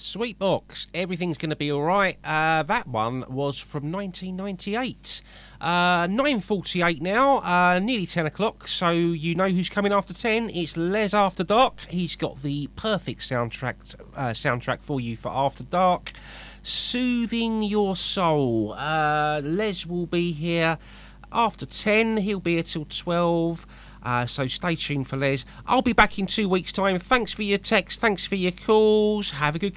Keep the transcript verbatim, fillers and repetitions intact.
Sweet box, everything's going to be all right. Uh, that one was from nineteen ninety-eight. Uh, nine forty-eight now, uh, nearly ten o'clock, so you know who's coming after ten. It's Les After Dark. He's got the perfect soundtrack uh, soundtrack for you for After Dark. Soothing Your Soul. Uh, Les will be here after ten. He'll be here till twelve. Uh, so stay tuned for Les. I'll be back in two weeks' time. Thanks for your texts. Thanks for your calls. Have a good